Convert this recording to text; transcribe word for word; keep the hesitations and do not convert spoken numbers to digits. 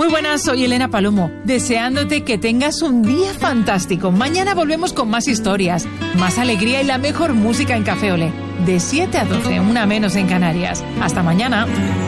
Muy buenas, soy Elena Palomo, deseándote que tengas un día fantástico. Mañana volvemos con más historias, más alegría y la mejor música en Café Olé. De siete a doce, una menos en Canarias. Hasta mañana.